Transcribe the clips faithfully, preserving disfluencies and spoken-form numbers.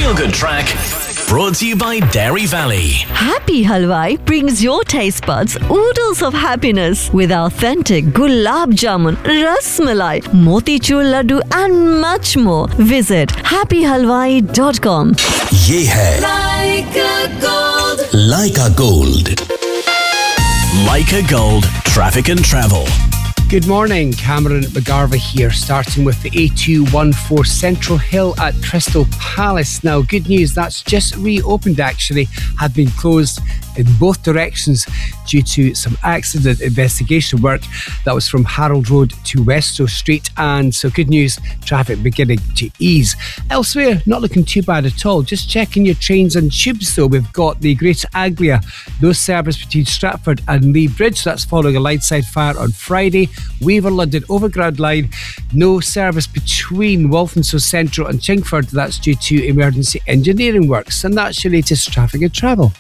feel-good track brought to you by Dairy Valley. Happy Halwai brings your taste buds oodles of happiness with authentic gulab jamun, ras malai, motichur laddu and much more. Visit happy halwai dot com. Ye hai Leica Gold. Leica Gold. Leica Gold Traffic and Travel. Good morning, Cameron McGarva here, starting with the A two fourteen Central Hill at Crystal Palace. Now, good news, that's just reopened actually, had been closed in both directions due to some accident investigation work. That was from Harold Road to Westow Street, and so good news, traffic beginning to ease. Elsewhere, not looking too bad at all. Just checking your trains and tubes though. We've got the Greater Anglia, no service between Stratford and Lee Bridge. That's following a line side fire on Friday. Weaver London Overground line, no service between Walthamstow Central and Chingford. That's due to emergency engineering works, and that's your latest traffic and travel.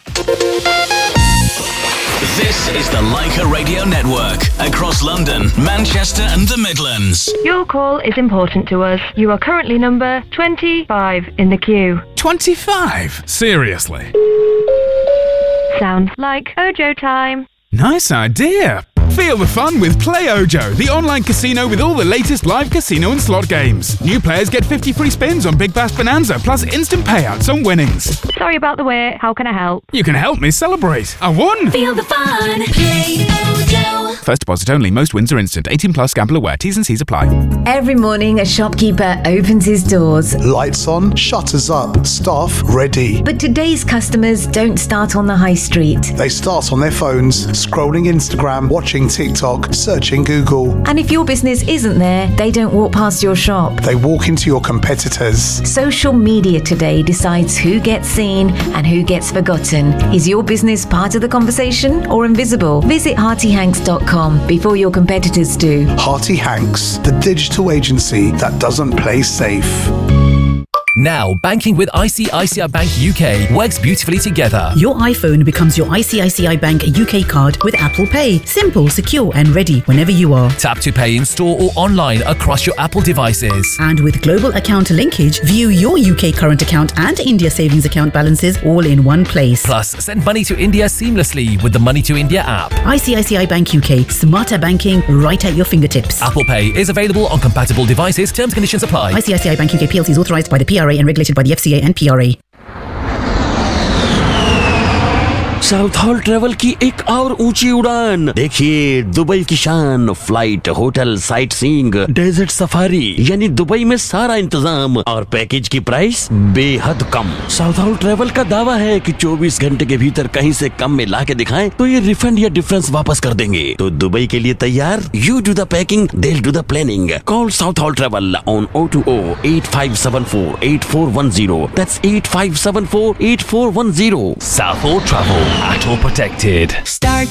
This is the Leica Radio Network across London, Manchester and the Midlands. Your call is important to us. You are currently number twenty-five in the queue. twenty-five? Seriously? Sounds like Ojo time. Nice idea. Feel the fun with Play Ojo, the online casino with all the latest live casino and slot games. New players get fifty free spins on Big Bash Bonanza, plus instant payouts on winnings. Sorry about the wait. How can I help? You can help me celebrate. I won! Feel the fun. Play Ojo. First deposit only. Most wins are instant. eighteen plus. Gamble aware. T's and C's apply. Every morning, a shopkeeper opens his doors. Lights on, shutters up, staff ready. But today's customers don't start on the high street. They start on their phones, scrolling Instagram, watching TikTok, searching Google. And if your business isn't there, they don't walk past your shop. They walk into your competitors. Social media today decides who gets seen and who gets forgotten. Is your business part of the conversation or invisible? Visit hearty hanks dot com before your competitors do. Hearty Hanks, the digital agency that doesn't play safe. Now, banking with I C I C I Bank U K works beautifully together. Your iPhone becomes your I C I C I Bank U K card with Apple Pay. Simple, secure and ready whenever you are. Tap to pay in store or online across your Apple devices. And with global account linkage, view your U K current account and India savings account balances all in one place. Plus, send money to India seamlessly with the Money to India app. I C I C I Bank U K, smarter banking right at your fingertips. Apple Pay is available on compatible devices. Terms and conditions apply. I C I C I Bank U K P L C is authorised by the P R A and regulated by the F C A and P R A. South hall travel की एक और ऊंची उड़ान देखिए, Dubai की शान, flight, hotel, sight seeing, desert safari, यानी Dubai में सारा इंतजाम और पैकेज की प्राइस बेहद कम। साउथ हॉल ट्रेवल का दावा है कि चौबीस घंटे के भीतर कहीं से कम में ला के दिखाएं तो ये रिफंड या डिफरेंस वापस कर देंगे। तो दुबई के लिए तैयार? You do the packing, they will do the planning. Call south hall travel on O two O eight five seven four eight four one zero. That's eight five seven four eight four one zero. South Hall Travel. At all protected. Start